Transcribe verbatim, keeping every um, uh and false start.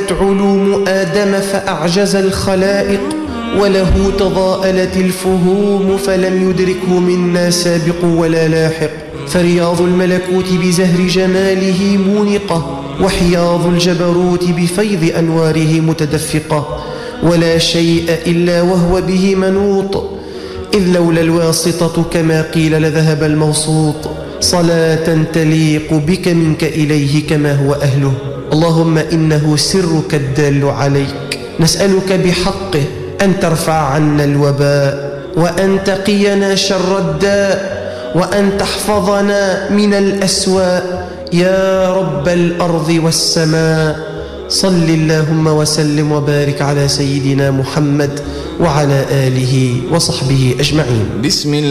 تضاءلت علوم آدم فأعجز الخلائق، وله تضاءلت الفهوم فلم يدركه منا سابق ولا لاحق. فرياض الملكوت بزهر جماله مونقة، وحياض الجبروت بفيض أنواره متدفقة، ولا شيء إلا وهو به منوط، إذ لولا الواسطة كما قيل لذهب الموسوط. صلاة تليق بك منك إليه كما هو أهله. اللهم إنه سرك الدال عليك، نسألك بحقه أن ترفع عنا الوباء، وأن تقينا شر الداء، وأن تحفظنا من الأسواء يا رب الأرض والسماء. صل اللهم وسلم وبارك على سيدنا محمد وعلى آله وصحبه أجمعين. بسم الله.